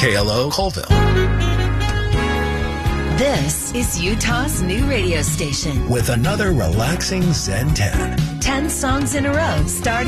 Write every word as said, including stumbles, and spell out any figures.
K L O Colville. This is Utah's new radio station. With another relaxing Zen ten. ten songs in a row starting